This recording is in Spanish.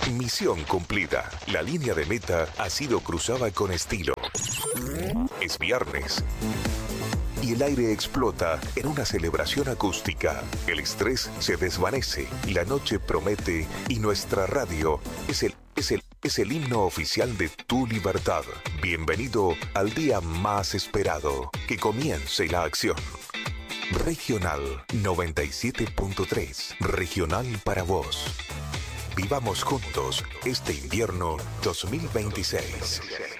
Misión cumplida. La línea de meta ha sido cruzada con estilo. Es viernes y el aire explota en una celebración acústica. El estrés se desvanece, la noche promete y nuestra radio es el himno oficial de tu libertad. Bienvenido al día más esperado. Que comience la acción. Regional 97.3. Regional para vos. Vivamos juntos este invierno 2026.